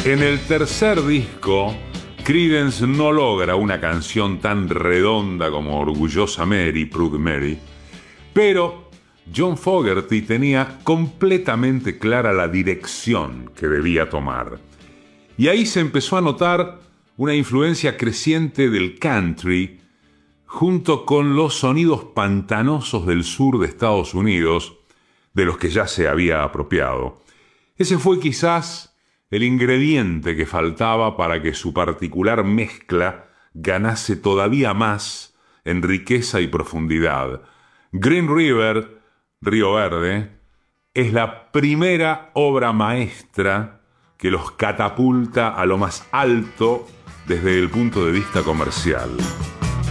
En el tercer disco, Creedence no logra una canción tan redonda como Orgullosa Mary, Proud Mary, pero John Fogerty tenía completamente clara la dirección que debía tomar. Y ahí se empezó a notar una influencia creciente del country junto con los sonidos pantanosos del sur de Estados Unidos, de los que ya se había apropiado. Ese fue quizás el ingrediente que faltaba para que su particular mezcla ganase todavía más en riqueza y profundidad. Green River, Río Verde, es la primera obra maestra que los catapulta a lo más alto desde el punto de vista comercial.